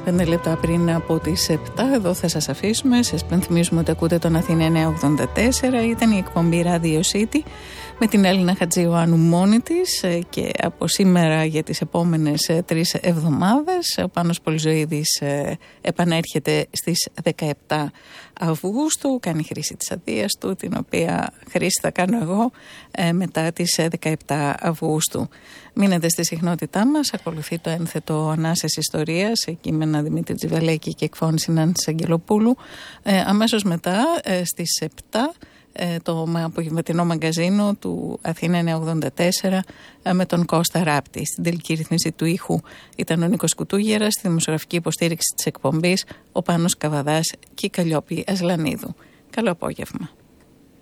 5 λεπτά πριν από τις 7, εδώ θα σας αφήσουμε. Σας πενθυμίζουμε ότι ακούτε τον Αθήνα 984. Ήταν η εκπομπή Radio City με την Έλληνα Χατζιωάννου μόνη της, και από σήμερα για τις επόμενες 3 εβδομάδες ο Πάνος Πολυζωίδης επανέρχεται στις 17 Αυγούστου. Κάνει χρήση της αδείας του, την οποία χρήση θα κάνω εγώ μετά τις 17 Αυγούστου. Μείνετε στη συχνότητά μας. Ακολουθεί το ένθετο Ανάσες Ιστορίας, κείμενα Δημήτρη Τζιβαλέκη και εκφώνηση Νάντσης Αγγελοπούλου. Αμέσως μετά στις 7 το απογευματινό μαγκαζίνο του Αθήνα 984 με τον Κώστα Ράπτη. Στην τελική ρυθμίση του ήχου ήταν ο Νίκος Κουτούγερας, στη δημοσιογραφική υποστήριξη της εκπομπής ο Πάνος Καβαδάς και η Καλλιόπη Ασλανίδου. Καλό απόγευμα.